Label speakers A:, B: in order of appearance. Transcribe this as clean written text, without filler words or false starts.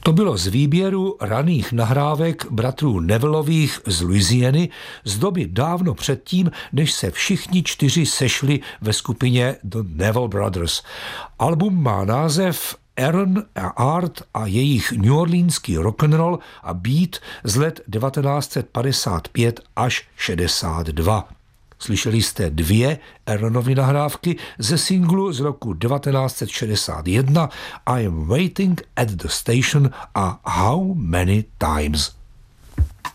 A: To bylo z výběru raných nahrávek bratrů Nevilleových z Louisiany z doby dávno předtím, než se všichni 4 sešli ve skupině The Neville Brothers. Album má název Aaron a Art a jejich New Orleanský rock'n'roll a beat z let 1955 až 62. Slyšeli jste 2 Aaronovy nahrávky ze singlu z roku 1961 I Am Waiting at the Station a How Many Times.